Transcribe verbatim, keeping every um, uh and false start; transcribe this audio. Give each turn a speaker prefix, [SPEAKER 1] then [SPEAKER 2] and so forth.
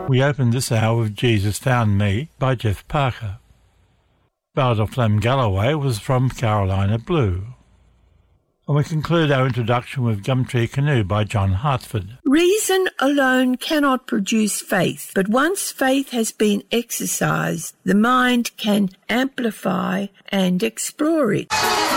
[SPEAKER 1] We opened this hour with Jesus Found Me by Jeff Parker. Ballad of Flem Galloway was from Carolina Blue. And we conclude our introduction with Gumtree Canoe by John Hartford.
[SPEAKER 2] Reason alone cannot produce faith, but once faith has been exercised, the mind can amplify and explore it.